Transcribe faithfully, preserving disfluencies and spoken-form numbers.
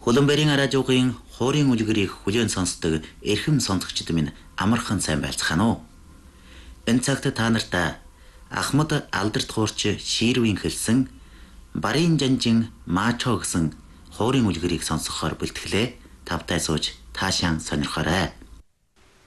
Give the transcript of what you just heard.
Хөлбөмбөрийн радиогийн хуурийн үлгэрийг хүлээн сонсдог эрхэм сонсогчид минь амархан сайн байцгаана уу. Энэ цагт та нартай Ахмад алдарт хуурч Ширвийн хэлсэн Барын жанжин Маачо гэсэн хуурийн үлгэрийг сонсохоор бэлтгэлээ. Тавтай сууж таашаан сонирхоорой.